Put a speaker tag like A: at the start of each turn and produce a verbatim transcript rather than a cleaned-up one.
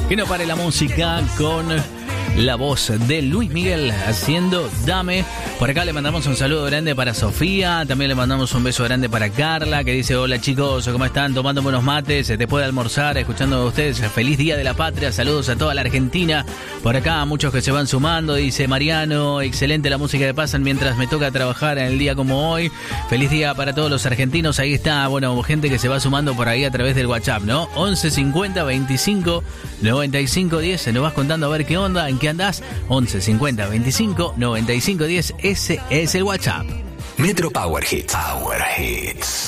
A: Que no pare la música con la voz de Luis Miguel haciendo Dame. Por acá le mandamos un saludo grande para Sofía. También le mandamos un beso grande para Carla, que dice: hola chicos, ¿cómo están? Tomando buenos mates después de almorzar, escuchando a ustedes. Feliz Día de la Patria. Saludos a toda la Argentina. Por acá muchos que se van sumando. Dice Mariano: excelente la música que pasan mientras me toca trabajar en el día como hoy. Feliz día para todos los argentinos. Ahí está, bueno, gente que se va sumando por ahí a través del WhatsApp, ¿no? once cincuenta veinticinco noventa y cinco diez. Se nos vas contando a ver qué onda, en qué andás. once cincuenta veinticinco noventa y cinco diez. Ese es el WhatsApp.
B: Metro Power Hits. Power Hits.